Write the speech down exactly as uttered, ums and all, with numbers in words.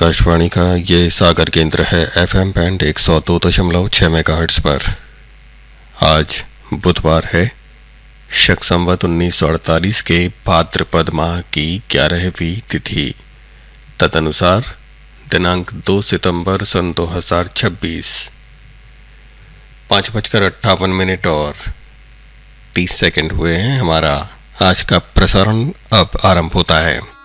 आकाशवाणी का ये सागर केंद्र है एफ एम बैंड एक सौ दो दशमलव छः मेगाहर्ट्ज़ पर। आज बुधवार है, शक संवत उन्नीस सौ अड़तालीस के भाद्रपद माह की ग्यारहवीं तिथि, तदनुसार दिनांक दो सितंबर सन दो हजार छब्बीस। पाँच बजकर अट्ठावन मिनट और तीस सेकंड हुए हैं। हमारा आज का प्रसारण अब आरंभ होता है।